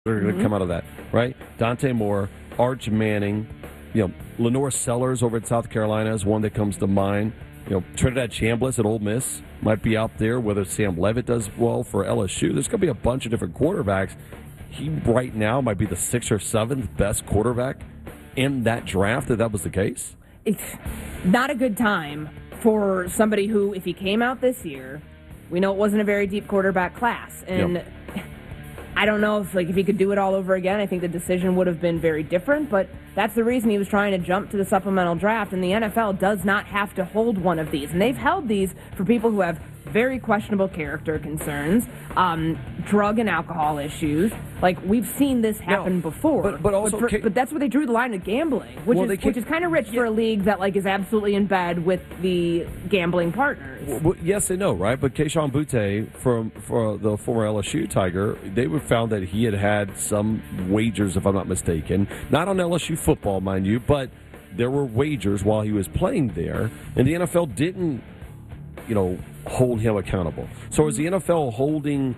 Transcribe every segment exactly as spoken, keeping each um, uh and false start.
are going to mm-hmm. come out of that, right? Dante Moore, Arch Manning, you know, Lenore Sellers over at South Carolina is one that comes to mind. You know, Trinidad Chambliss at Ole Miss might be out there, whether Sam Levitt does well for L S U. There's going to be a bunch of different quarterbacks. He right now might be the sixth or seventh best quarterback in that draft, if that was the case. It's not a good time for somebody who, if he came out this year, we know it wasn't a very deep quarterback class. And yep. I don't know if like if he could do it all over again. I think the decision would have been very different, but that's the reason he was trying to jump to the supplemental draft, and the N F L does not have to hold one of these. And they've held these for people who have very questionable character concerns, um, drug and alcohol issues. Like, we've seen this happen no, before. But, but also, but, for, but that's where they drew the line with gambling, which well, is which is kind of rich yeah. for a league that like is absolutely in bed with the gambling partners. Well, well, yes and no, right? But Kayshon Boutte, from for the former L S U Tiger, they were found that he had had some wagers, if I'm not mistaken, not on L S U football, mind you, but there were wagers while he was playing there, and the N F L didn't, you know, hold him accountable. So is the N F L holding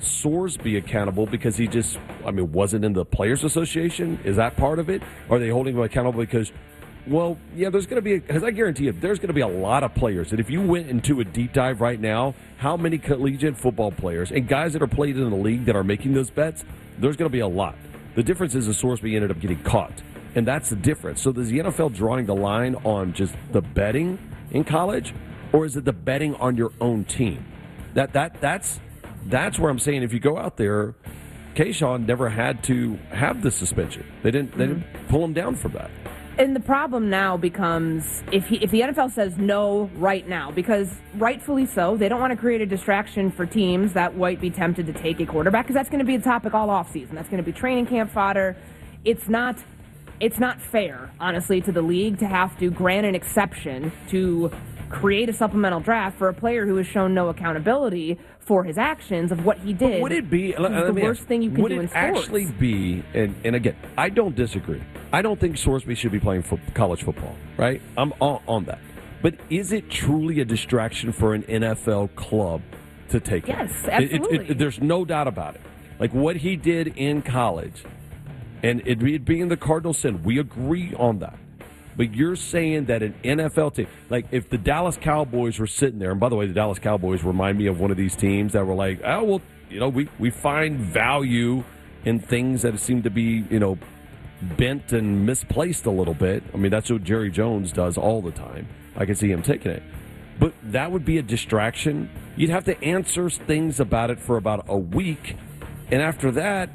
Sorsby accountable because he just, I mean, wasn't in the Players Association? Is that part of it? Or are they holding him accountable because, well, yeah, there's going to be, because I guarantee you, there's going to be a lot of players that if you went into a deep dive right now, how many collegiate football players and guys that are played in the league that are making those bets, there's going to be a lot. The difference is that Sorsby ended up getting caught, and that's the difference. So is the N F L drawing the line on just the betting in college, or is it the betting on your own team? That that that's that's where I'm saying if you go out there, Kayshon never had to have the suspension. They didn't they didn't pull him down from that. And the problem now becomes if he, if the N F L says no right now, because rightfully so, they don't want to create a distraction for teams that might be tempted to take a quarterback, because that's going to be a topic all offseason. That's going to be training camp fodder. It's not it's not fair, honestly, to the league to have to grant an exception to create a supplemental draft for a player who has shown no accountability for his actions of what he did. But would it be the worst thing you can would do it in sports? Actually be, and, and again, I don't disagree. I don't think Sorsby should be playing fo- college football, right? I'm on, on that. But is it truly a distraction for an N F L club to take yes, it? absolutely. It, it, it, there's no doubt about it. Like what he did in college, and it, it being the Cardinal sin, we agree on that. But you're saying that an N F L team, like if the Dallas Cowboys were sitting there, and by the way, the Dallas Cowboys remind me of one of these teams that were like, oh, well, you know, we, we find value in things that seem to be, you know, bent and misplaced a little bit. I mean, that's what Jerry Jones does all the time. I can see him taking it. But that would be a distraction. You'd have to answer things about it for about a week. And after that,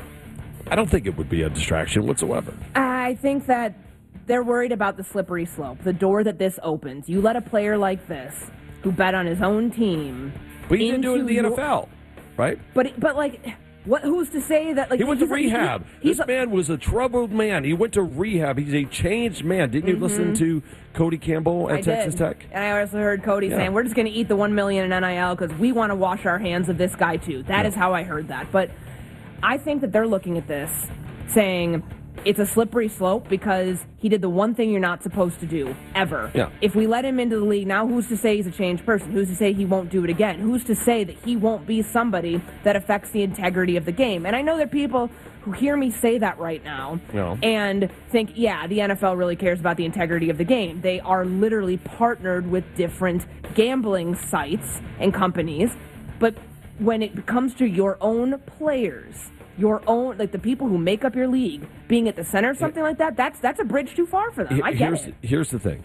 I don't think it would be a distraction whatsoever. I think that they're worried about the slippery slope, the door that this opens. You let a player like this, who bet on his own team, but he didn't do it in the your, N F L, right? But but like, what? Who's to say that? Like he went to he's, rehab. He, this man was a troubled man. He went to rehab. He's a changed man. Didn't you mm-hmm. listen to Cody Campbell at I Texas did. Tech? And I also heard Cody yeah. saying, "We're just going to eat the one million in N I L because we want to wash our hands of this guy too." That yeah. is how I heard that. But I think that they're looking at this, saying it's a slippery slope because he did the one thing you're not supposed to do, ever. Yeah. If we let him into the league, now who's to say he's a changed person? Who's to say he won't do it again? Who's to say that he won't be somebody that affects the integrity of the game? And I know there are people who hear me say that right now no. and think, yeah, the N F L really cares about the integrity of the game. They are literally partnered with different gambling sites and companies. But when it comes to your own players, your own, like the people who make up your league, being at the center of something like that, that's that's a bridge too far for them. I get here's, it. Here's the thing.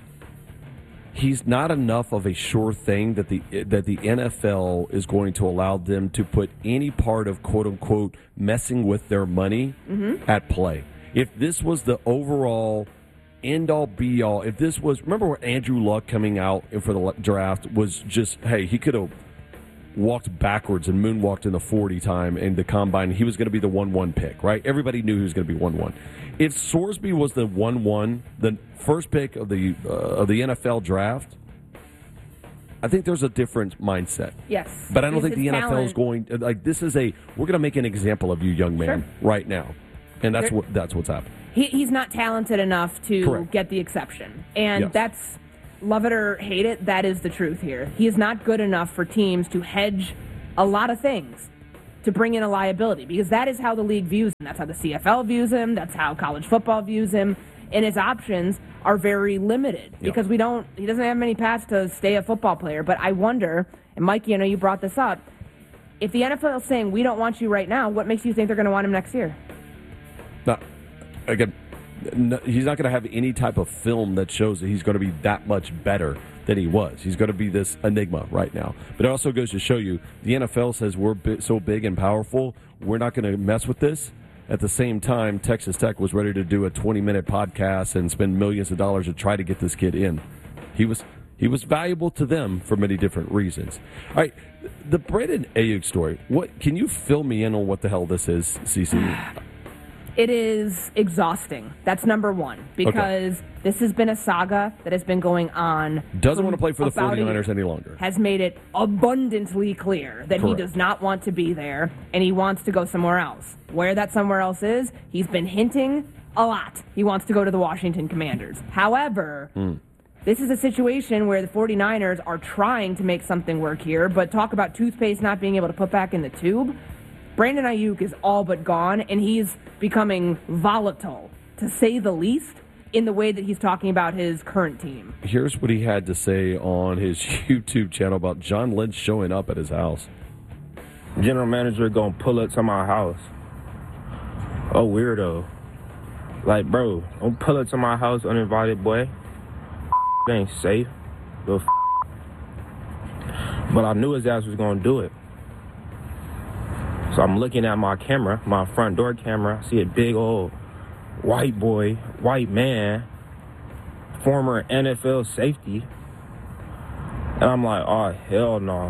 He's not enough of a sure thing that the that the N F L is going to allow them to put any part of, quote-unquote, messing with their money mm-hmm. at play. If this was the overall end-all, be-all, if this was, remember when Andrew Luck coming out for the draft was just, hey, he could have walked backwards and moonwalked in the forty time in the combine. He was going to be the one one pick, right? Everybody knew he was going to be one one. If Sorsby was the one one, the first pick of the uh, of the N F L draft, I think there's a different mindset. Yes. But I don't He's think the N F L talent. is going, like, this is a, we're going to make an example of you, young man, sure. right now. And that's There, what that's what's happening. He, he's not talented enough to Correct. get the exception. And yes. that's, love it or hate it, that is the truth here. He is not good enough for teams to hedge a lot of things to bring in a liability, because that is how the league views him. That's how the C F L views him. That's how college football views him. And his options are very limited yep. because we don't. He doesn't have many paths to stay a football player. But I wonder, and Mikey, I know you brought this up, if the N F L is saying we don't want you right now, what makes you think they're going to want him next year? No, again, no, he's not going to have any type of film that shows that he's going to be that much better than he was. He's going to be this enigma right now. But it also goes to show you, the N F L says we're bi- so big and powerful, we're not going to mess with this. At the same time, Texas Tech was ready to do a twenty-minute podcast and spend millions of dollars to try to get this kid in. He was he was valuable to them for many different reasons. All right, the Brandon Aiyuk story. What can you fill me in on what the hell this is, Cece? It is exhausting. That's number one, because okay. this has been a saga that has been going on. Doesn't want to play for the forty-niners any longer. Has made it abundantly clear that Correct. He does not want to be there, and he wants to go somewhere else. Where that somewhere else is, he's been hinting a lot. He wants to go to the Washington Commanders. However, mm. this is a situation where the forty-niners are trying to make something work here, but talk about toothpaste not being able to put back in the tube. Brandon Aiyuk is all but gone, and he's becoming volatile, to say the least, in the way that he's talking about his current team. Here's what he had to say on his YouTube channel about John Lynch showing up at his house. General manager gonna pull up to my house. Oh, weirdo. Like, bro, don't pull up to my house uninvited, boy. It ain't safe. Little f- but I knew his ass was gonna do it. So I'm looking at my camera, my front door camera. I see a big old white boy, white man, former N F L safety. And I'm like, oh, hell no.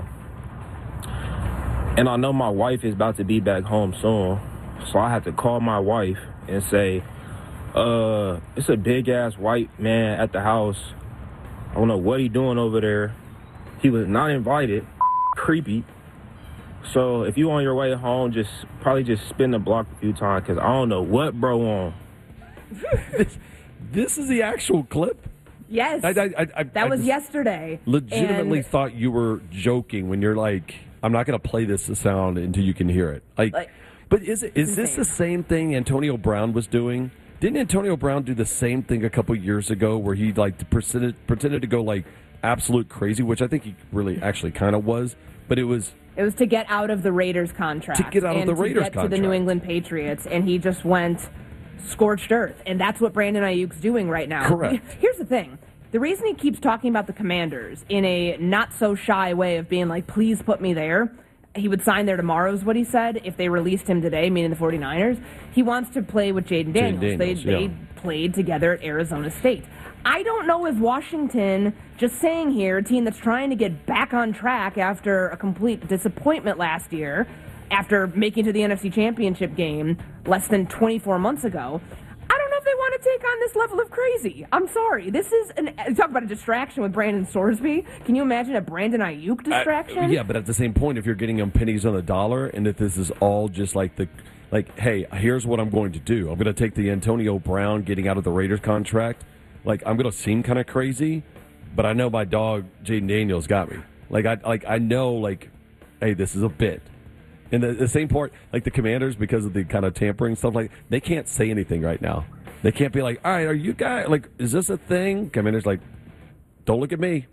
And I know my wife is about to be back home soon. So I had to call my wife and say, uh, it's a big-ass white man at the house. I don't know what he doing over there. He was not invited. Creepy. So if you on your way home, just probably just spin the block a few times, because I don't know what bro on. this, this is the actual clip? Yes. I, I, I, I, that I was yesterday. Legitimately and thought you were joking when you're like, I'm not going to play this sound until you can hear it. Like, like But is, it, is this the same thing Antonio Brown was doing? Didn't Antonio Brown do the same thing a couple years ago where he like pretended, pretended to go like absolute crazy, which I think he really actually kind of was, but it was... It was to get out of the Raiders contract. To get out of the Raiders contract. And to get to the New England Patriots, and he just went scorched earth. And that's what Brandon Ayuk's doing right now. Correct. Here's the thing. The reason he keeps talking about the Commanders in a not-so-shy way of being like, please put me there, he would sign there tomorrow is what he said, if they released him today, meaning the forty-niners. He wants to play with Jaden Daniels. Jaden Daniels they, yeah. they played together at Arizona State. I don't know if Washington, just saying here, a team that's trying to get back on track after a complete disappointment last year, after making it to the N F C Championship game less than twenty-four months ago, I don't know if they want to take on this level of crazy. I'm sorry. This is an talk about a distraction with Brandon Sorsby. Can you imagine a Brandon Ayuk distraction? Uh, yeah, but at the same point, if you're getting them pennies on the dollar, and if this is all just like the, like, hey, here's what I'm going to do. I'm going to take the Antonio Brown getting out of the Raiders contract. Like, I'm going to seem kind of crazy, but I know my dog, Jaden Daniels, got me. Like, I like I know, like, hey, this is a bit. And the, the same part, like the Commanders, because of the kind of tampering stuff, like, they can't say anything right now. They can't be like, all right, are you guys, like, is this a thing? Commanders like, don't look at me.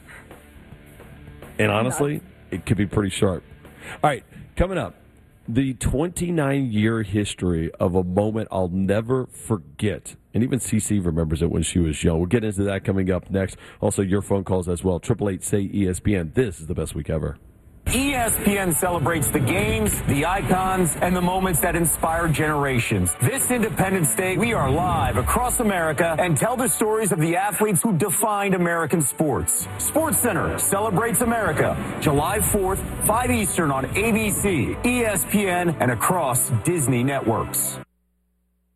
And honestly, it could be pretty sharp. All right, coming up, the twenty-nine-year history of a moment I'll never forget. And even Cece remembers it when she was young. We'll get into that coming up next. Also, your phone calls as well. eight eight eight, say E S P N. This is the best week ever. E S P N celebrates the games, the icons, and the moments that inspire generations. This Independence Day, we are live across America and tell the stories of the athletes who defined American sports. SportsCenter celebrates America, July fourth, five Eastern on A B C, E S P N, and across Disney networks.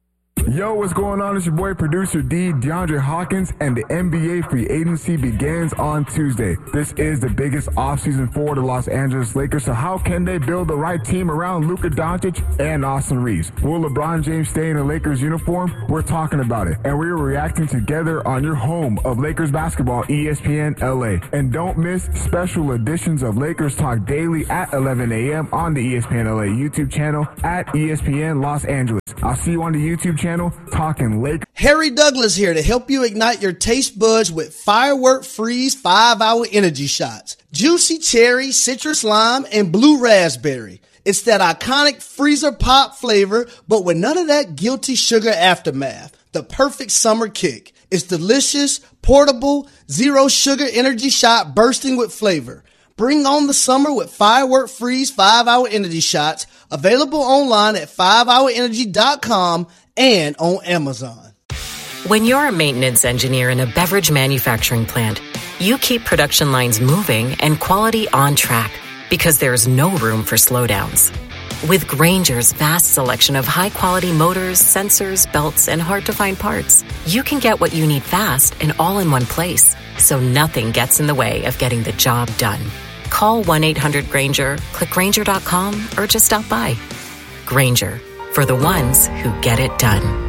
Yo, what's going on? It's your boy, producer D, DeAndre Hawkins, and the N B A free agency begins on Tuesday. This is the biggest offseason for the Los Angeles Lakers, so how can they build the right team around Luka Doncic and Austin Reeves? Will LeBron James stay in a Lakers uniform? We're talking about it, and we're reacting together on your home of Lakers basketball, E S P N L A. And don't miss special editions of Lakers Talk Daily at eleven a.m. on the E S P N L A YouTube channel at E S P N Los Angeles. I'll see you on the YouTube channel talking Lakers. Harry Douglas here to help you ignite your taste buds with Firework Freeze five hour energy shots. Juicy cherry, citrus lime, and blue raspberry. It's that iconic freezer pop flavor, but with none of that guilty sugar aftermath. The perfect summer kick. It's delicious, portable, zero sugar energy shot bursting with flavor. Bring on the summer with Firework Freeze five hour energy shots, available online at five hour energy dot com and on Amazon. When you're a maintenance engineer in a beverage manufacturing plant, you keep production lines moving and quality on track because there's no room for slowdowns. With Grainger's vast selection of high-quality motors, sensors, belts, and hard-to-find parts, you can get what you need fast and all in one place, so nothing gets in the way of getting the job done. Call one eight hundred Grainger, click Grainger dot com, or just stop by. Grainger, for the ones who get it done.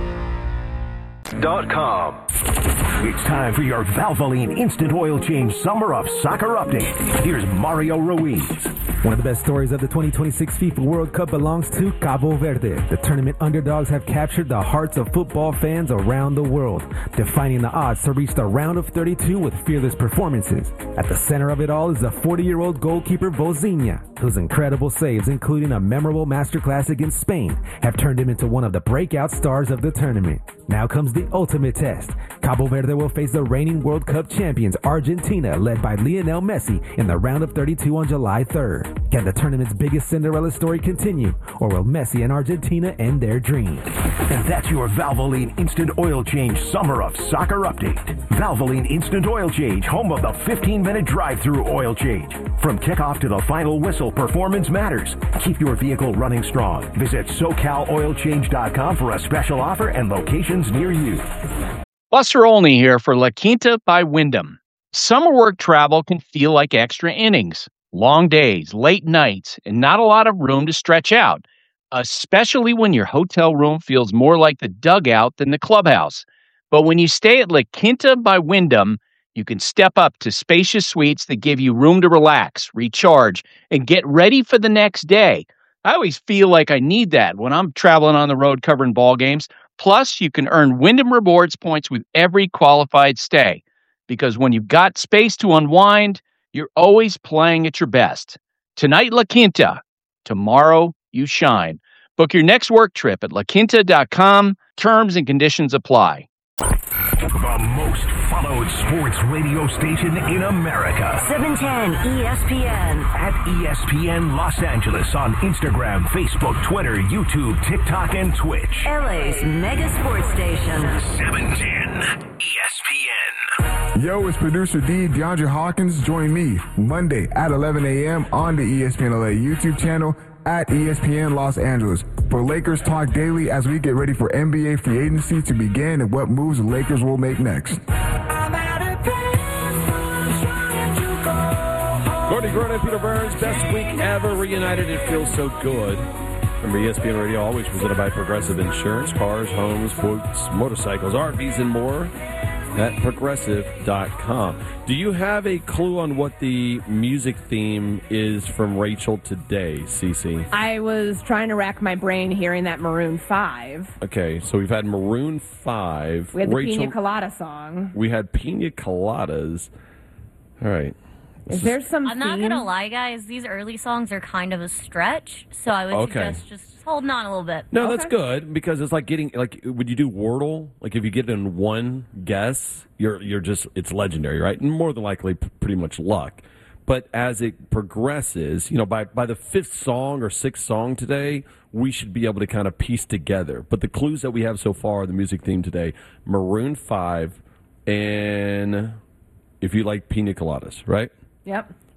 Dot com. It's time for your Valvoline Instant Oil Change Summer of Soccer update. Here's Mario Ruiz. One of the best stories of the twenty twenty-six FIFA World Cup belongs to Cabo Verde. The tournament underdogs have captured the hearts of football fans around the world, defying the odds to reach the round of thirty-two with fearless performances. At the center of it all is the forty-year-old goalkeeper Vozinha, whose incredible saves, including a memorable masterclass against Spain, have turned him into one of the breakout stars of the tournament. Now comes the ultimate test. Cabo Verde will face the reigning World Cup champions Argentina, led by Lionel Messi, in the round of thirty-two on July third. Can the tournament's biggest Cinderella story continue, or will Messi and Argentina end their dreams? And that's your Valvoline Instant Oil Change Summer of Soccer update. Valvoline Instant Oil Change, home of the fifteen minute drive-through oil change. From kickoff to the final whistle, performance matters. Keep your vehicle running strong. Visit so cal oil change dot com for a special offer and locations near you. Buster Olney here for La Quinta by Wyndham. Summer work travel can feel like extra innings. Long days, late nights, and not a lot of room to stretch out, especially when your hotel room feels more like the dugout than the clubhouse. But when you stay at La Quinta by Wyndham, you can step up to spacious suites that give you room to relax, recharge, and get ready for the next day. I always feel like I need that when I'm traveling on the road covering ball games. Plus, you can earn Wyndham Rewards points with every qualified stay. Because when you've got space to unwind, you're always playing at your best. Tonight, La Quinta. Tomorrow, you shine. Book your next work trip at la quinta dot com. Terms and conditions apply. The most followed sports radio station in America. seven ten E S P N. At E S P N Los Angeles on Instagram, Facebook, Twitter, YouTube, TikTok, and Twitch. L A's mega sports station. seven ten E S P N. Yo, it's producer D, DeAndre Hawkins. Join me Monday at eleven a.m. on the E S P N L A YouTube channel at E S P N Los Angeles for Lakers Talk Daily as we get ready for N B A free agency to begin and what moves the Lakers will make next. Gordy Gronin and Peter Burns, best week ever reunited. It feels so good. Remember, E S P N Radio, always presented by Progressive Insurance. Cars, homes, boats, motorcycles, R Vs, and more at progressive dot com. Do you have a clue on what the music theme is from Rachel today, Cece? I was trying to rack my brain hearing that Maroon five. Okay, so we've had Maroon five. We had the Rachel, Pina Colada song. We had Pina Coladas. All right. Is, is there some I'm theme? not going to lie, guys. These early songs are kind of a stretch, so I would okay. suggest just holding on a little bit. No, okay. that's good because it's like getting like when you do Wordle, like if you get it in one guess, you're you're just it's legendary, right? And more than likely, p- pretty much luck. But as it progresses, you know, by by the fifth song or sixth song today, we should be able to kind of piece together. But the clues that we have so far, the music theme today, Maroon five, and if you like Pina Coladas, right? Yep.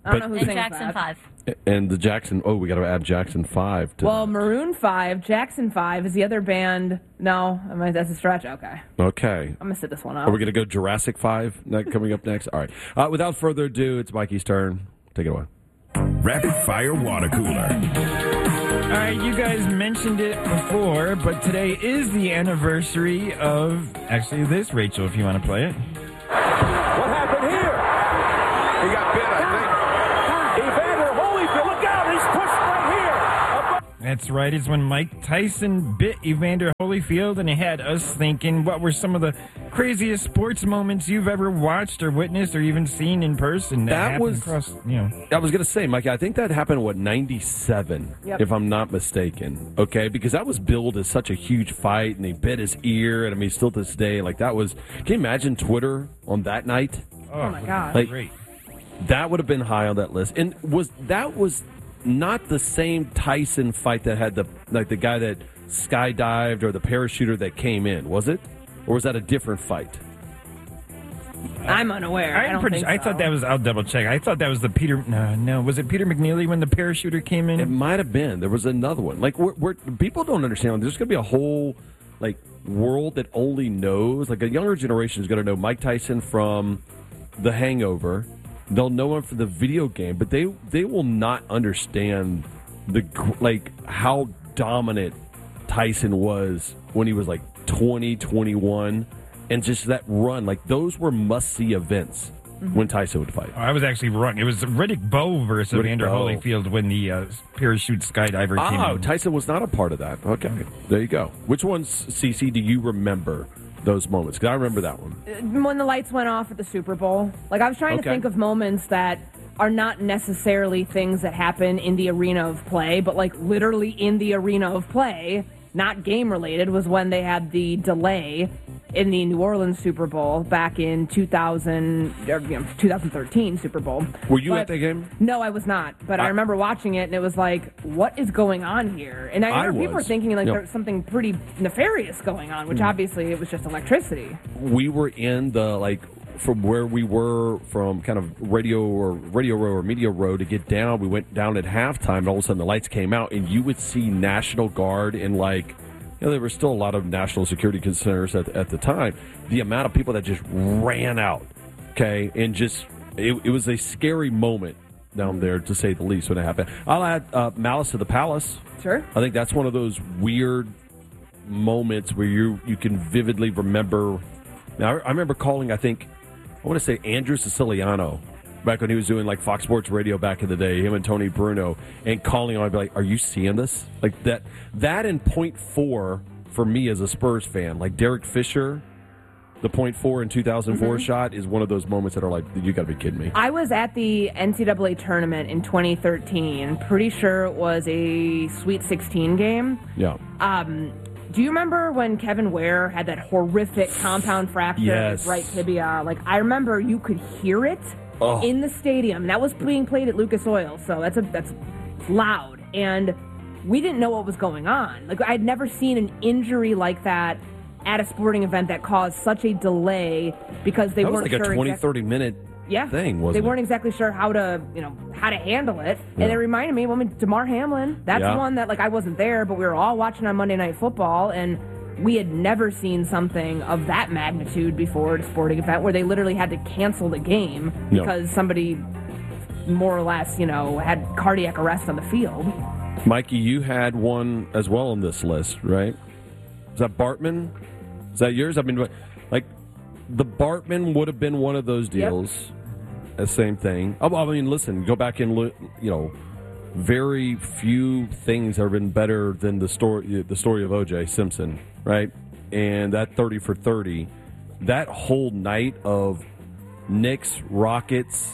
I don't But- know who And sings Jackson that. five. And the Jackson, oh, we got to add Jackson five to Well, Maroon five, Jackson five is the other band. No, am I, that's a stretch. Okay. Okay. I'm going to sit this one out. Are we going to go Jurassic five ne- coming up next? All right. Uh, without further ado, it's Mikey's turn. Take it away. Rapid Fire Water Cooler. All right, you guys mentioned it before, but today is the anniversary of actually this, Rachel, if you want to play it. What happened here? He got bit, I think. Evander Holyfield, look out, he's pushed right here. That's right. It's when Mike Tyson bit Evander Holyfield, and it had us thinking, what were some of the craziest sports moments you've ever watched or witnessed or even seen in person? That, That happened was- across, you know. I was going to say, Mikey, I think that happened, what, ninety-seven, Yep. if I'm not mistaken. Okay, because that was billed as such a huge fight, and they bit his ear, and I mean, still to this day, like that was, can you imagine Twitter on that night? Oh, my God. Like, Great. that would have been high on that list. And was that was not the same Tyson fight that had the, like the guy that skydived or the parachuter that came in, was it? Or was that a different fight? I'm unaware. I I'm don't pretty. think I so. thought that was. I'll double check. I thought that was the Peter. No, no. Was it Peter McNeely when the parachuter came in? It might have been. There was another one. Like, we're, we're, people don't understand. There's going to be a whole, like, world that only knows. Like, a younger generation is going to know Mike Tyson from The Hangover. They'll know him for the video game, but they they will not understand the gr- like how dominant Tyson was when he was like twenty, twenty-one, and just that run. Like, those were must-see events when Tyson would fight. I was actually wrong. It was Riddick Bowe versus Riddick Evander Bowe. Holyfield when the uh, parachute skydiver came Oh, in. Tyson was not a part of that. Okay, there you go. Which ones, Cece, do you remember those moments? Because I remember that one. When the lights went off at the Super Bowl. Like, I was trying Okay. to think of moments that are not necessarily things that happen in the arena of play, but, like, literally in the arena of play, not game-related, was when they had the delay in the New Orleans Super Bowl back in two thousand, or, you know, twenty thirteen Super Bowl. Were you But- at that game? No, I was not. But I, I- remember watching it, and it was like, what is going on here? And I I remember people were was. thinking, like, Yep. there's something pretty nefarious going on, which Mm. obviously it was just electricity. We were in the, like, from where we were from kind of radio or radio row or media row to get down. We went down at halftime, and all of a sudden the lights came out, and you would see National Guard and, like, you know, there were still a lot of national security concerns at, at the time. The amount of people that just ran out, okay, and just, it, it was a scary moment down there, to say the least, when it happened. I'll add uh, Malice to the Palace. Sure. I think that's one of those weird moments where you you can vividly remember. Now, I, I remember calling, I think, I want to say Andrew Siciliano, back when he was doing like Fox Sports Radio back in the day, him and Tony Bruno, and calling on, I'd be like, are you seeing this? Like that, that and point four for me as a Spurs fan, like Derek Fisher, the point four in two thousand four Mhm. shot is one of those moments that are like, you got to be kidding me. I was at the N C double A tournament in twenty thirteen. Pretty sure it was a Sweet sixteen game. Yeah. Um, do you remember when Kevin Ware had that horrific compound fracture in Yes. his right tibia? Like, I remember you could hear it Oh. in the stadium. That was being played at Lucas Oil, so that's a that's loud. And we didn't know what was going on. Like, I'd never seen an injury like that at a sporting event that caused such a delay because they that was weren't like sure a twenty, exact- thirty minute yeah. thing, wasn't they it? weren't exactly sure how to, you know, how to handle it. Yeah. And it reminded me, well, I mean, DeMar Hamlin, that's Yeah. one that, like, I wasn't there, but we were all watching on Monday Night Football, and we had never seen something of that magnitude before at a sporting event where they literally had to cancel the game No. because somebody more or less, you know, had cardiac arrest on the field. Mikey, you had one as well on this list, right? Is that Bartman? Is that yours? I mean, like, the Bartman would have been one of those deals. The same thing. Oh, I mean, listen, go back and look, you know, very few things have been better than the story the story of O J Simpson, right? And that thirty for thirty, that whole night of Knicks, Rockets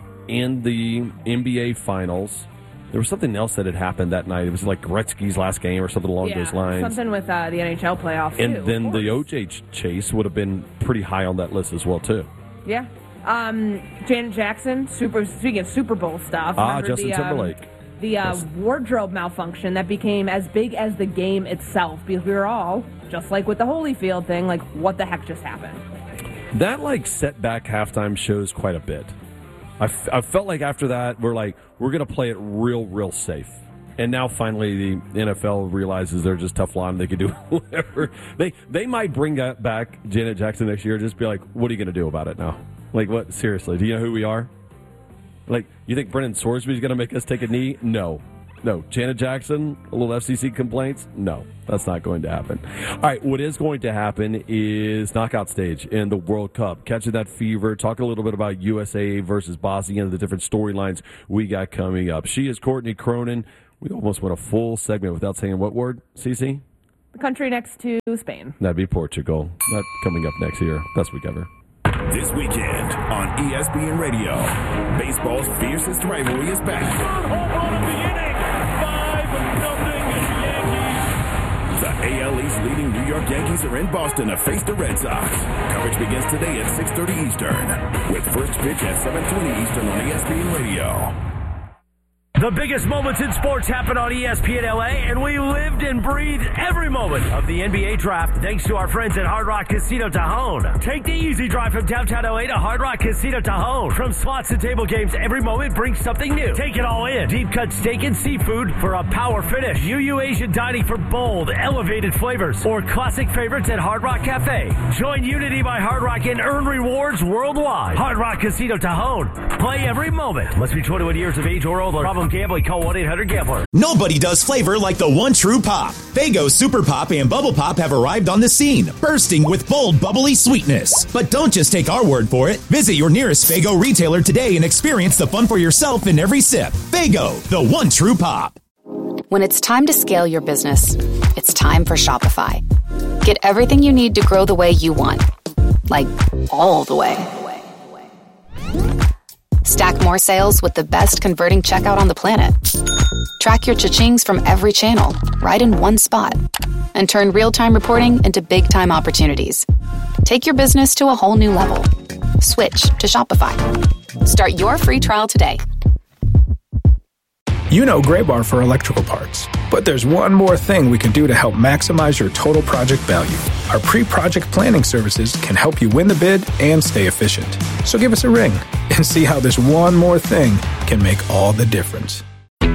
in the N B A Finals. There was something else that had happened that night. It was like Gretzky's last game or something along yeah, those lines. something with uh, the N H L playoffs, and too, then of the O J ch- chase would have been pretty high on that list as well, too. Yeah. Um, Janet Jackson, super, speaking of Super Bowl stuff. Ah, remember Justin the, um, Timberlake. The uh, Yes. wardrobe malfunction that became as big as the game itself because we were all, just like with the Holyfield thing, like, what the heck just happened? That, like, set back halftime shows quite a bit. I, f- I felt like after that, we're like, we're going to play it real, real safe. And now finally the N F L realizes they're just Teflon. They can do whatever. They they might bring back Janet Jackson next year. Just be like, what are you going to do about it now? Like, what? Seriously, do you know who we are? Like, you think Brendan Sorsby's going to make us take a knee? No. No. Janet Jackson, a little F C C complaints? No, that's not going to happen. All right, what is going to happen is knockout stage in the World Cup. Catching that fever, talking a little bit about U S A versus Bosnia and the different storylines we got coming up. She is Courtney Cronin. We almost went a full segment without saying what word, Cece? The country next to Spain. That'd be Portugal. That coming up next year. Best week ever. This weekend on E S P N Radio, baseball's fiercest rivalry is back. The A L East leading New York Yankees are in Boston to face the Red Sox. Coverage begins today at six thirty Eastern, with first pitch at seven twenty Eastern on E S P N Radio. The biggest moments in sports happen on E S P N L A, and we lived and breathed every moment of the N B A draft thanks to our friends at Hard Rock Casino Tajon. Take the easy drive from downtown L A to Hard Rock Casino Tajon. From slots to table games, every moment brings something new. Take it all in. Deep cut steak and seafood for a power finish. U U Asian dining for bold, elevated flavors. Or classic favorites at Hard Rock Cafe. Join Unity by Hard Rock and earn rewards worldwide. Hard Rock Casino Tajon. Play every moment. Must be twenty-one years of age or older. Problem gambling, call one eight hundred gambler. Nobody does flavor like the one true pop. Faygo Super Pop and Bubble Pop have arrived on the scene, bursting with bold, bubbly sweetness. But don't just take our word for it. Visit your nearest Faygo retailer today and experience the fun for yourself in every sip. Faygo, the one true pop. When it's time to scale your business, it's time for Shopify. Get everything you need to grow the way you want. Like, all the way. Stack more sales with the best converting checkout on the planet. Track your cha-chings from every channel, right in one spot. And turn real-time reporting into big-time opportunities. Take your business to a whole new level. Switch to Shopify. Start your free trial today. You know Graybar for electrical parts. But there's one more thing we can do to help maximize your total project value. Our pre-project planning services can help you win the bid and stay efficient. So give us a ring and see how this one more thing can make all the difference.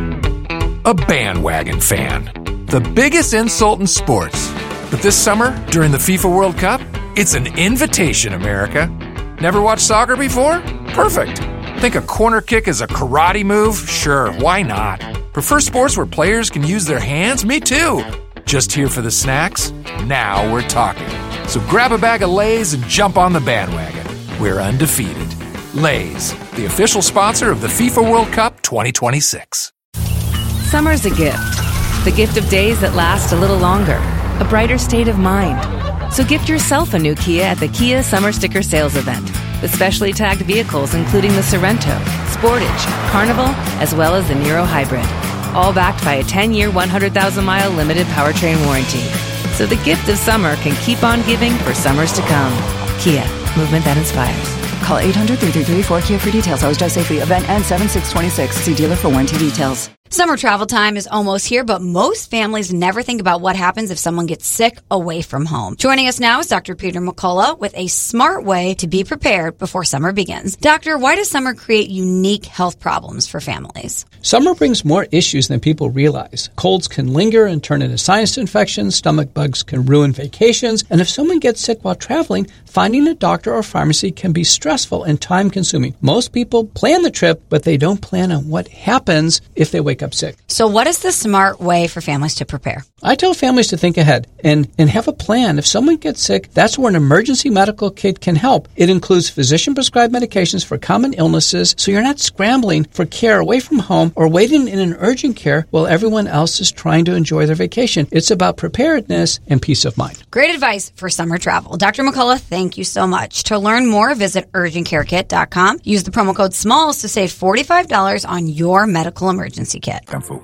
A bandwagon fan. The biggest insult in sports. But this summer, during the FIFA World Cup, it's an invitation, America. Never watched soccer before? Perfect. Think a corner kick is a karate move? Sure, why not? Prefer sports where players can use their hands? Me too. Just here for the snacks? Now we're talking. So grab a bag of Lay's and jump on the bandwagon. We're undefeated. Lay's, the official sponsor of the FIFA World Cup twenty twenty-six. Summer's a gift. The gift of days that last a little longer. A brighter state of mind. So gift yourself a new Kia at the Kia Summer Sticker Sales Event. With specially tagged vehicles including the Sorrento, Sportage, Carnival, as well as the Niro Hybrid. All backed by a ten-year, one hundred thousand mile limited powertrain warranty. So the gift of summer can keep on giving for summers to come. Kia, movement that inspires. Call eight hundred, three three three, four K I A for details. Always drive safely. Event ends seven six twenty-six. See dealer for warranty details. Summer travel time is almost here, but most families never think about what happens if someone gets sick away from home. Joining us now is Doctor Peter McCullough with a smart way to be prepared before summer begins. Doctor, why does summer create unique health problems for families? Summer brings more issues than people realize. Colds can linger and turn into sinus infections, stomach bugs can ruin vacations, and if someone gets sick while traveling, finding a doctor or pharmacy can be stressful and time-consuming. Most people plan the trip, but they don't plan on what happens if they wake up sick. So what is the smart way for families to prepare? I tell families to think ahead and, and have a plan. If someone gets sick, that's where an emergency medical kit can help. It includes physician-prescribed medications for common illnesses, so you're not scrambling for care away from home or waiting in an urgent care while everyone else is trying to enjoy their vacation. It's about preparedness and peace of mind. Great advice for summer travel. Doctor McCullough, thank you so much. To learn more, visit urgent care kit dot com. Use the promo code SMALLS to save forty-five dollars on your medical emergency kit.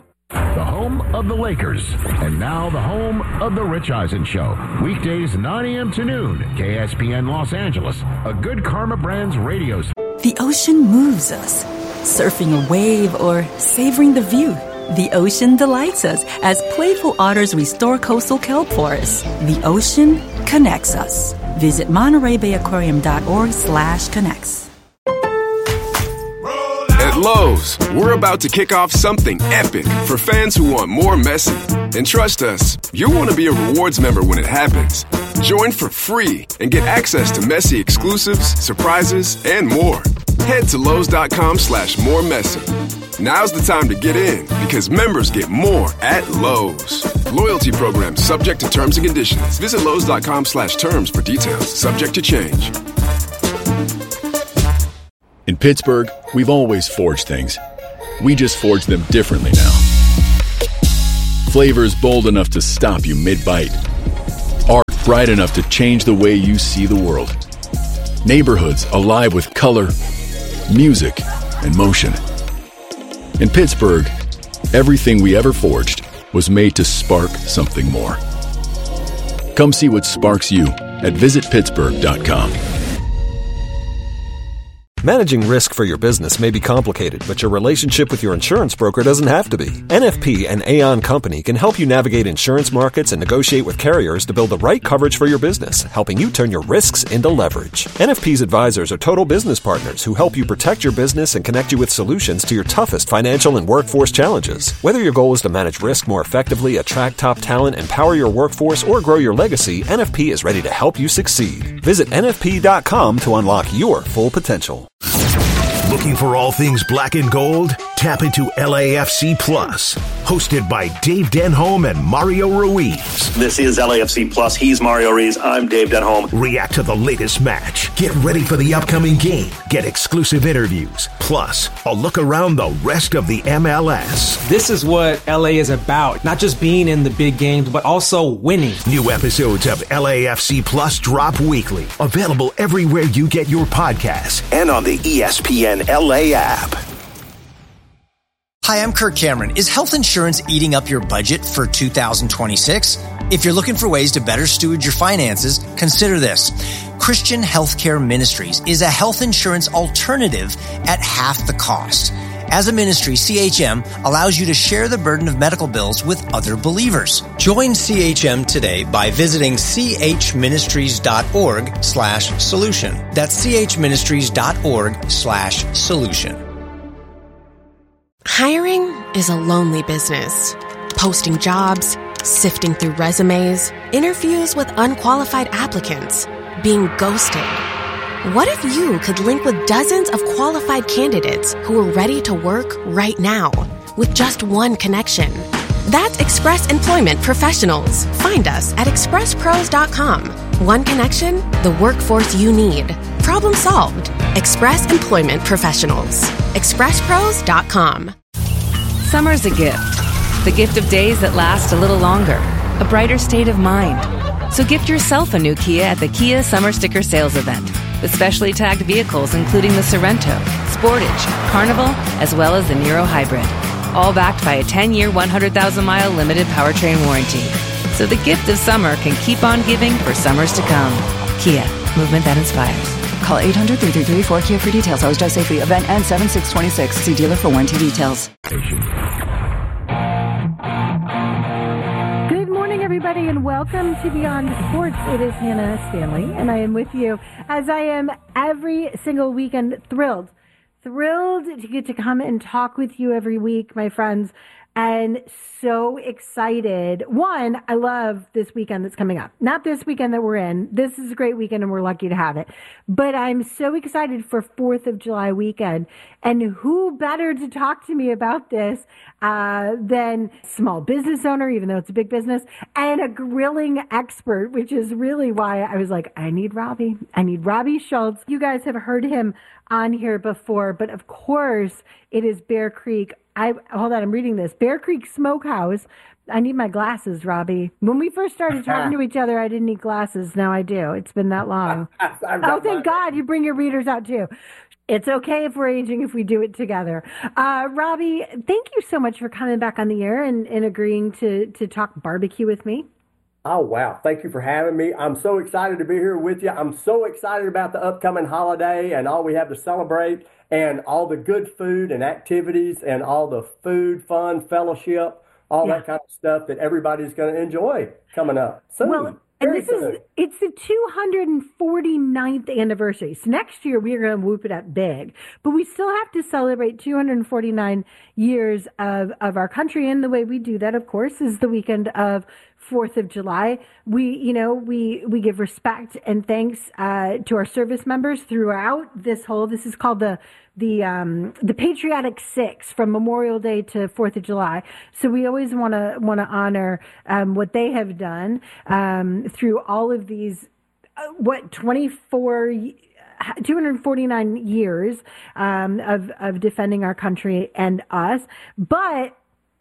The home of the Lakers. And now the home of the Rich Eisen Show. Weekdays nine a.m. to noon. K S P N Los Angeles. A Good Karma Brands radio. The ocean moves us. Surfing a wave or savoring the view. The ocean delights us as playful otters restore coastal kelp forests. The ocean connects us. Visit Monterey Bay Aquarium dot org slash connects. At Lowe's, we're about to kick off something epic for fans who want more messy. And trust us, you'll want to be a rewards member when it happens. Join for free and get access to messy exclusives, surprises, and more. Head to Lowe's.com slash more messy. Now's the time to get in because members get more at Lowe's. Loyalty program subject to terms and conditions. Visit Lowe's.com slash terms for details. Subject to change. In Pittsburgh, we've always forged things. We just forge them differently now. Flavors bold enough to stop you mid-bite. Art bright enough to change the way you see the world. Neighborhoods alive with color, music, and motion. In Pittsburgh, everything we ever forged was made to spark something more. Come see what sparks you at visit pittsburgh dot com. Managing risk for your business may be complicated, but your relationship with your insurance broker doesn't have to be. N F P and Aon Company can help you navigate insurance markets and negotiate with carriers to build the right coverage for your business, helping you turn your risks into leverage. N F P's advisors are total business partners who help you protect your business and connect you with solutions to your toughest financial and workforce challenges. Whether your goal is to manage risk more effectively, attract top talent, empower your workforce, or grow your legacy, N F P is ready to help you succeed. Visit N F P dot com to unlock your full potential. Looking for all things black and gold? Tap into L A F C Plus, hosted by Dave Denholm and Mario Ruiz. This is L A F C Plus. He's Mario Ruiz. I'm Dave Denholm. React to the latest match. Get ready for the upcoming game. Get exclusive interviews. Plus, a look around the rest of the M L S. This is what L A is about. Not just being in the big games, but also winning. New episodes of L A F C Plus drop weekly. Available everywhere you get your podcasts and on the E S P N L A app. Hi, I'm Kirk Cameron. Is health insurance eating up your budget for two thousand twenty-six? If you're looking for ways to better steward your finances, consider this. Christian Healthcare Ministries is a health insurance alternative at half the cost. As a ministry, C H M allows you to share the burden of medical bills with other believers. Join C H M today by visiting chministries.org slash solution. That's chministries.org slash solution. Hiring is a lonely business. Posting jobs, sifting through resumes, interviews with unqualified applicants, being ghosted. What if you could link with dozens of qualified candidates who are ready to work right now with just one connection? That's Express Employment Professionals. Find us at express pros dot com. One connection, the workforce you need. Problem solved. Express Employment Professionals. express pros dot com. Summer's a gift. The gift of days that last a little longer. A brighter state of mind. So gift yourself a new Kia at the Kia Summer Sticker Sales Event. With specially tagged vehicles including the Sorrento, Sportage, Carnival, as well as the Niro Hybrid. All backed by a ten-year, one hundred thousand mile limited powertrain warranty. So the gift of summer can keep on giving for summers to come. Kia, movement that inspires. Call eight hundred, three three three, four K I A for details. Always drive safely. Event ends seven six twenty-six. See dealer for warranty details. Good morning, everybody, and welcome to Beyond Sports. It is Hannah Stanley, and I am with you, as I am every single weekend, thrilled. Thrilled to get to come and talk with you every week, my friends. And so excited. One, I love this weekend that's coming up. Not this weekend that we're in. This is a great weekend and we're lucky to have it. But I'm so excited for fourth of July weekend. And who better to talk to me about this uh, than small business owner, even though it's a big business, and a grilling expert, which is really why I was like, I need Robbie. I need Robbie Schultz. You guys have heard him on here before, but of course it is Bear Creek. I hold on, I'm reading this. Bear Creek Smokehouse. I need my glasses, Robbie. When we first started talking to each other, I didn't need glasses. Now I do. It's been that long. Oh, thank God you bring your readers out too. It's okay if we're aging if we do it together. Uh, Robbie, thank you so much for coming back on the air and, and agreeing to, to talk barbecue with me. Oh, wow. Thank you for having me. I'm so excited to be here with you. I'm so excited about the upcoming holiday and all we have to celebrate and all the good food and activities and all the food, fun, fellowship, all yeah. that kind of stuff that everybody's going to enjoy coming up soon. Well, And Very this is, soon. it's the two hundred forty-ninth anniversary. So next year we're going to whoop it up big, but we still have to celebrate two hundred forty-nine years of, of our country. And the way we do that, of course, is the weekend of fourth of July. We, you know, we, we give respect and thanks, uh, to our service members throughout this whole, this is called the, the, um, the Patriotic Six from Memorial Day to fourth of July. So we always want to, want to honor, um, what they have done, um, through all of these, uh, what, twenty-four, two hundred forty-nine years, um, of, of defending our country and us. But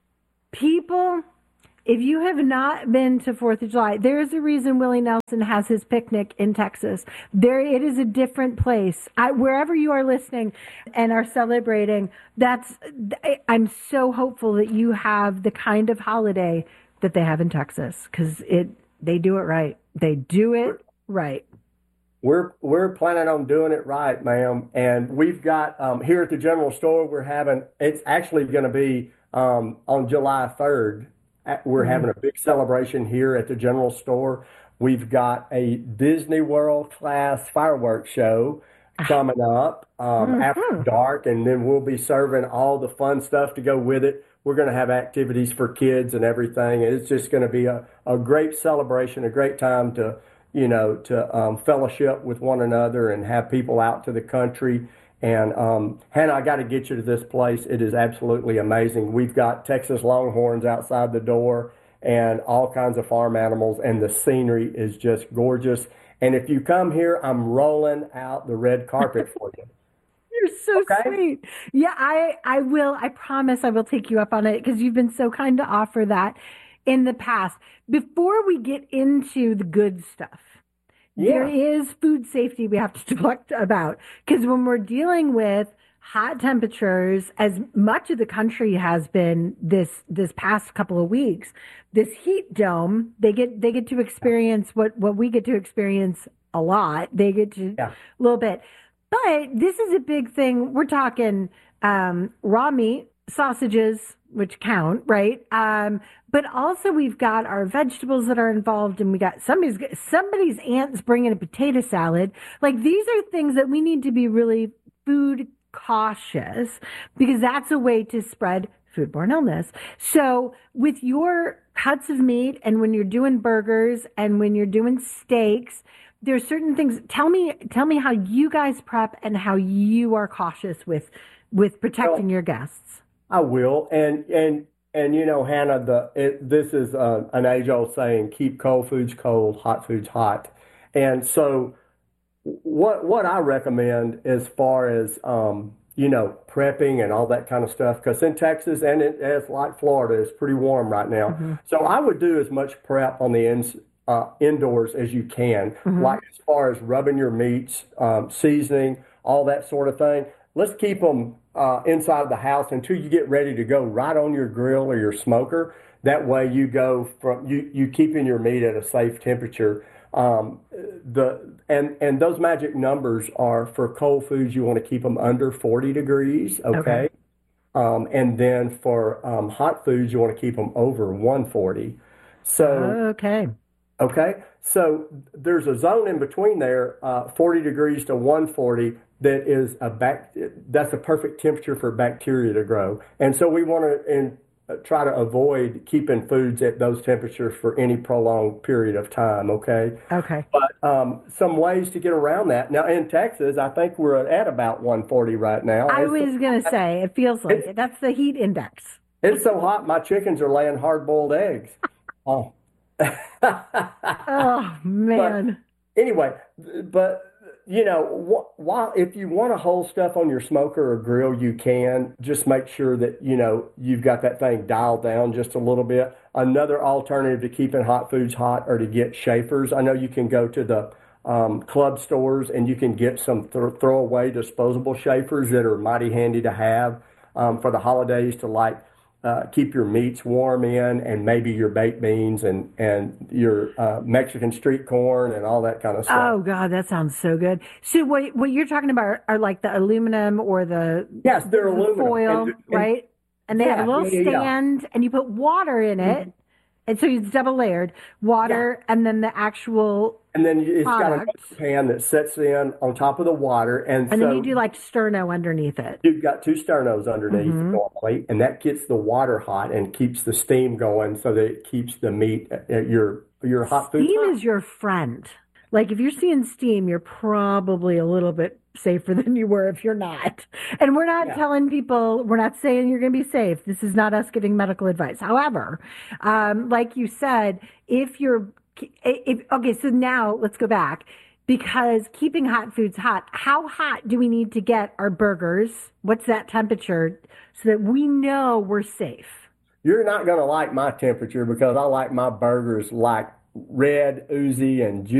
people, if you have not been to fourth of July, there's a reason Willie Nelson has his picnic in Texas. There, it is a different place. I, wherever you are listening and are celebrating, that's, I'm so hopeful that you have the kind of holiday that they have in Texas, because it, they do it right. They do it right. We're we're planning on doing it right, ma'am. And we've got um, here at the general store, we're having, it's actually going to be um, on July third. We're having a big celebration here at the general store. We've got a Disney World class fireworks show coming up um, Mhm. after dark, and then we'll be serving all the fun stuff to go with it. We're going to have activities for kids and everything. And it's just going to be a, a great celebration, a great time to, you know, to um, fellowship with one another and have people out to the country. And um, Hannah, I got to get you to this place. It is absolutely amazing. We've got Texas Longhorns outside the door and all kinds of farm animals, and the scenery is just gorgeous. And if you come here, I'm rolling out the red carpet for you. You're so sweet. Yeah, I, I will. I promise I will take you up on it, because you've been so kind to offer that in the past. Before we get into the good stuff, there is food safety we have to talk about, because when we're dealing with hot temperatures, as much of the country has been this this past couple of weeks, this heat dome, they get they get to experience what, what we get to experience a lot. They get to a little bit. But this is a big thing. We're talking um, raw meat, sausages, which count, right? Um, but also we've got our vegetables that are involved, and we got somebody's somebody's aunt's bringing a potato salad. Like, these are things that we need to be really food cautious, because that's a way to spread foodborne illness. So with your cuts of meat, and when you're doing burgers, and when you're doing steaks, there's certain things. Tell me, tell me how you guys prep and how you are cautious with with protecting your guests. I will, and and and you know, Hannah, the it, this is uh, an age-old saying: keep cold foods cold, hot foods hot. And so, what what I recommend as far as um, you know, prepping and all that kind of stuff, because in Texas and it, as like Florida, it's pretty warm right now. Mhm. So I would do as much prep on the ins. Uh, indoors as you can, Mhm. like as far as rubbing your meats, um, seasoning, all that sort of thing. Let's keep them uh, inside the house until you get ready to go right on your grill or your smoker. That way you go from, you, you keeping your meat at a safe temperature. Um, the and, and those magic numbers are for cold foods, you want to keep them under forty degrees, okay? Okay. Um, and then for um, hot foods, you want to keep them over one forty. So Okay. Okay, so there's a zone in between there, uh, forty degrees to one forty, that is a bac- that's a perfect temperature for bacteria to grow. And so we want to in, uh, try to avoid keeping foods at those temperatures for any prolonged period of time, okay? Okay. But um, some ways to get around that. Now, in Texas, I think we're at about one forty right now. I It's- was going to say, it feels like it. That's the heat index. It's so hot, my chickens are laying hard-boiled eggs. Oh. Oh, man. But anyway, but you know, wh- while if you want to hold stuff on your smoker or grill, you can. Just make sure that you know you've got that thing dialed down just a little bit. Another alternative to keeping hot foods hot are to get chafers. I know you can go to the um, club stores and you can get some th- throwaway disposable chafers that are mighty handy to have um, for the holidays to like. Uh, keep your meats warm in, and maybe your baked beans and, and your uh, Mexican street corn and all that kind of stuff. Oh, God, that sounds so good. So what what you're talking about are, are like the aluminum or the, yes, they're the aluminum. foil, And- and- right? And they have a Yeah, little yeah, yeah, yeah. stand, and you put water in it, Mhm. And so it's double layered, water yeah. and then the actual And then it's product. got a pan that sets in on top of the water. And, and so then you do like sterno underneath it. You've got two sternos underneath mm-hmm. normally, and that gets the water hot and keeps the steam going so that it keeps the meat, uh, your, your hot food. Steam is your friend. Like if you're seeing steam, you're probably a little bit safer than you were if you're not. And we're not yeah. telling people, we're not saying you're going to be safe. This is not us giving medical advice. However, um, like you said, if you're, if, okay, so now let's go back because keeping hot foods hot, how hot do we need to get our burgers? What's that temperature so that we know we're safe? You're not going to like my temperature because I like my burgers like red, oozy, and juicy.